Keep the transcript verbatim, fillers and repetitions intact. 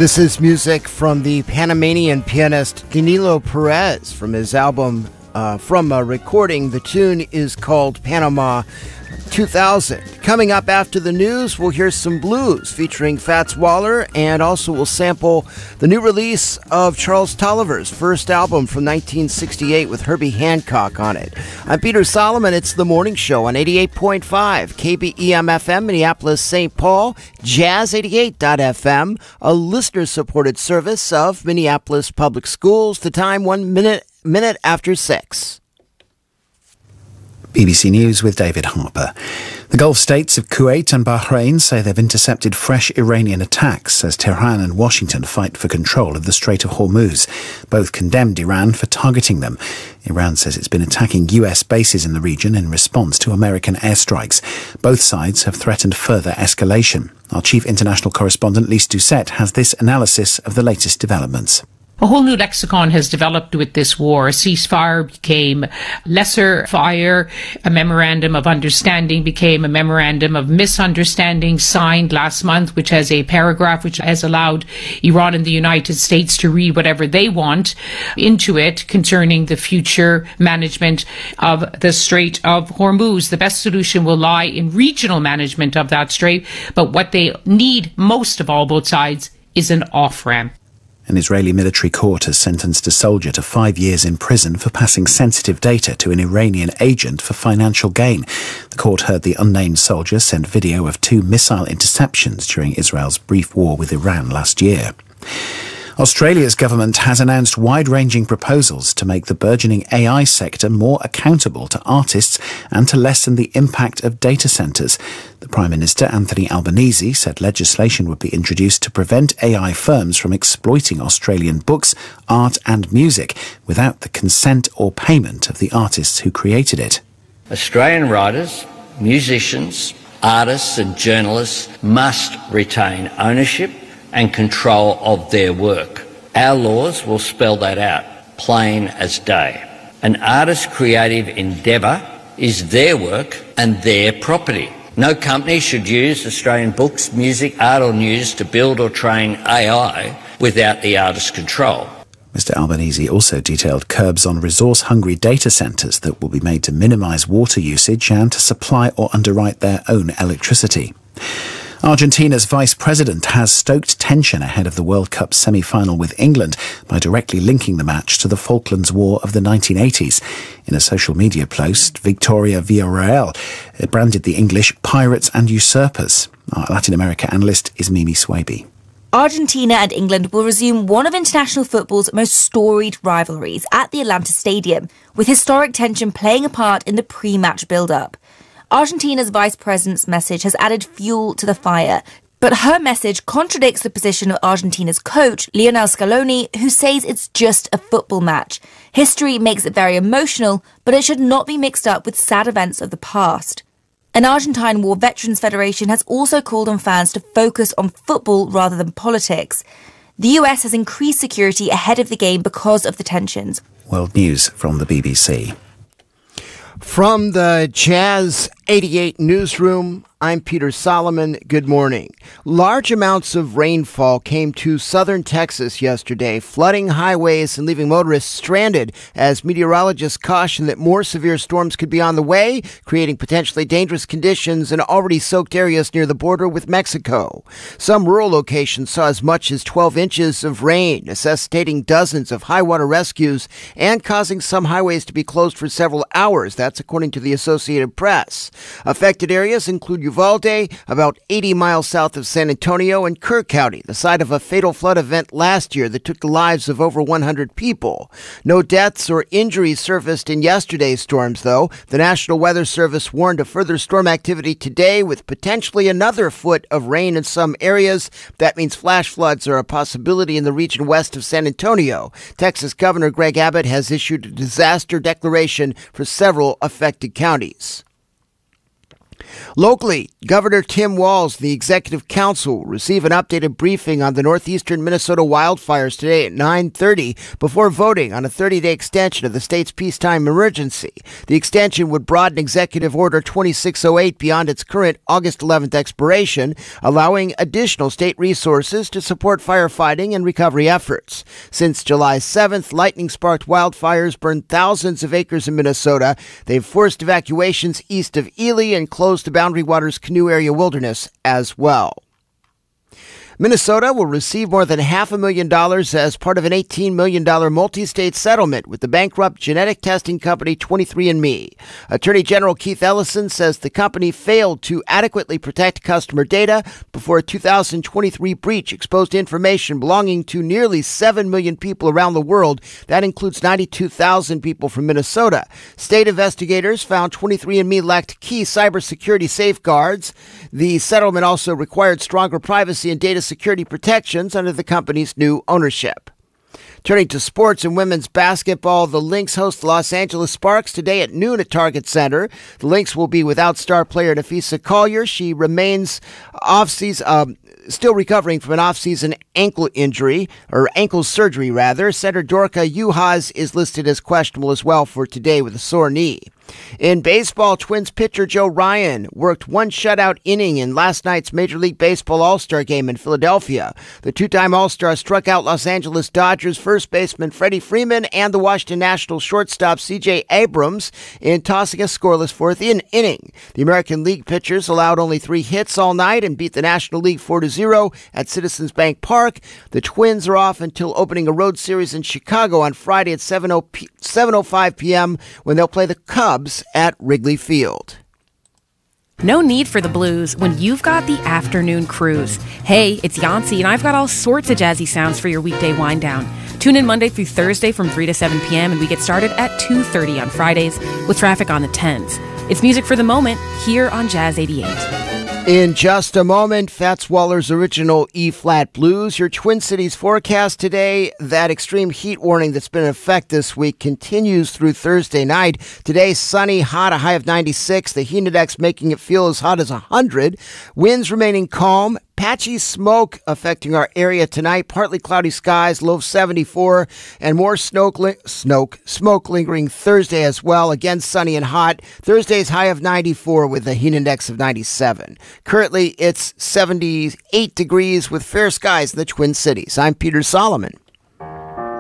This is music from the Panamanian pianist Danilo Perez from his album, uh, from a recording. The tune is called Panama two thousand. Coming up after the news, we'll hear some blues featuring Fats Waller, and also we'll sample the new release of Charles Tolliver's first album from nineteen sixty-eight with Herbie Hancock on it. I'm Peter Solomon. It's The Morning Show on eighty-eight point five K B E M F M, Minneapolis, Saint Paul, Jazz eighty-eight dot F M, a listener-supported service of Minneapolis Public Schools. The time one minute, minute after six. B B C News with David Harper. The Gulf states of Kuwait and Bahrain say they've intercepted fresh Iranian attacks as Tehran and Washington fight for control of the Strait of Hormuz. Both condemned Iran for targeting them. Iran says it's been attacking U S bases in the region in response to American airstrikes. Both sides have threatened further escalation. Our chief international correspondent, Lise Doucette, has this analysis of the latest developments. A whole new lexicon has developed with this war. A ceasefire became lesser fire. A memorandum of understanding became a memorandum of misunderstanding signed last month, which has a paragraph which has allowed Iran and the United States to read whatever they want into it concerning the future management of the Strait of Hormuz. The best solution will lie in regional management of that strait, but what they need most of all, both sides, is an off-ramp. An Israeli military court has sentenced a soldier to five years in prison for passing sensitive data to an Iranian agent for financial gain. The court heard the unnamed soldier send video of two missile interceptions during Israel's brief war with Iran last year. Australia's government has announced wide-ranging proposals to make the burgeoning A I sector more accountable to artists and to lessen the impact of data centres. The Prime Minister, Anthony Albanese, said legislation would be introduced to prevent A I firms from exploiting Australian books, art and music without the consent or payment of the artists who created it. Australian writers, musicians, artists and journalists must retain ownership and control of their work. Our laws will spell that out, plain as day. An artist's creative endeavour is their work and their property. No company should use Australian books, music, art or news to build or train A I without the artist's control. Mister Albanese also detailed curbs on resource-hungry data centres that will be made to minimise water usage and to supply or underwrite their own electricity. Argentina's vice president has stoked tension ahead of the World Cup semi-final with England by directly linking the match to the Falklands War of the nineteen eighties. In a social media post, Victoria Villarreal branded the English pirates and usurpers. Our Latin America analyst is Mimi Swaby. Argentina and England will resume one of international football's most storied rivalries at the Atlanta Stadium, with historic tension playing a part in the pre-match build-up. Argentina's vice president's message has added fuel to the fire, but her message contradicts the position of Argentina's coach, Lionel Scaloni, who says it's just a football match. History makes it very emotional, but it should not be mixed up with sad events of the past. An Argentine War Veterans Federation has also called on fans to focus on football rather than politics. The U S has increased security ahead of the game because of the tensions. World News from the B B C. From the Jazz eighty-eight newsroom, I'm Peter Solomon. Good morning. Large amounts of rainfall came to southern Texas yesterday, flooding highways and leaving motorists stranded as meteorologists caution that more severe storms could be on the way, creating potentially dangerous conditions in already soaked areas near the border with Mexico. Some rural locations saw as much as twelve inches of rain, necessitating dozens of high water rescues and causing some highways to be closed for several hours. That's according to the Associated Press. Affected areas include Uvalde, about eighty miles south of San Antonio, and Kerr County, the site of a fatal flood event last year that took the lives of over one hundred people. No deaths or injuries surfaced in yesterday's storms, though. The National Weather Service warned of further storm activity today with potentially another foot of rain in some areas. That means flash floods are a possibility in the region west of San Antonio. Texas Governor Greg Abbott has issued a disaster declaration for several affected counties. Locally, Governor Tim Walz, the Executive Council, will receive an updated briefing on the northeastern Minnesota wildfires today at nine thirty before voting on a thirty-day extension of the state's peacetime emergency. The extension would broaden Executive Order twenty-six oh eight beyond its current August eleventh expiration, allowing additional state resources to support firefighting and recovery efforts. Since July seventh, lightning-sparked wildfires burned thousands of acres in Minnesota. They've forced evacuations east of Ely and closed the Boundary Waters Canoe Area Wilderness as well. Minnesota will receive more than half a million dollars as part of an eighteen million dollars multi-state settlement with the bankrupt genetic testing company twenty-three and me. Attorney General Keith Ellison says the company failed to adequately protect customer data before a two thousand twenty-three breach exposed information belonging to nearly seven million people around the world. That includes ninety-two thousand people from Minnesota. State investigators found twenty-three and me lacked key cybersecurity safeguards. The settlement also required stronger privacy and data security protections under the company's new ownership. Turning to sports and women's basketball, the Lynx host the Los Angeles Sparks today at noon at Target Center. The Lynx will be without star player Nafisa Collier. She remains off-season, um, still recovering from an off-season ankle injury, or ankle surgery, rather. Center Dorka Juhas is listed as questionable as well for today with a sore knee. In baseball, Twins pitcher Joe Ryan worked one shutout inning in last night's Major League Baseball All-Star game in Philadelphia. The two-time All-Star struck out Los Angeles Dodgers first baseman Freddie Freeman and the Washington Nationals shortstop C J Abrams in tossing a scoreless fourth in- inning. The American League pitchers allowed only three hits all night and beat the National League four to zero at Citizens Bank Park. The Twins are off until opening a road series in Chicago on Friday at seven oh five p.m. when they'll play the Cubs at Wrigley Field. No need for the blues when you've got the afternoon cruise. Hey, it's Yancey, and I've got all sorts of jazzy sounds for your weekday wind down. Tune in Monday through Thursday from three to seven p.m., and we get started at two thirty on Fridays with traffic on the tens. It's music for the moment here on Jazz eighty-eight. In just a moment, Fats Waller's original E-flat blues. Your Twin Cities forecast today, that extreme heat warning that's been in effect this week continues through Thursday night. Today, sunny, hot, a high of ninety-six. The heat index making it feel as hot as one hundred. Winds remaining calm. Patchy smoke affecting our area tonight. Partly cloudy skies, low of seventy-four, and more snow, snoke, smoke lingering Thursday as well. Again, sunny and hot. Thursday's high of ninety-four with a heat index of ninety-seven. Currently, it's seventy-eight degrees with fair skies in the Twin Cities. I'm Peter Solomon.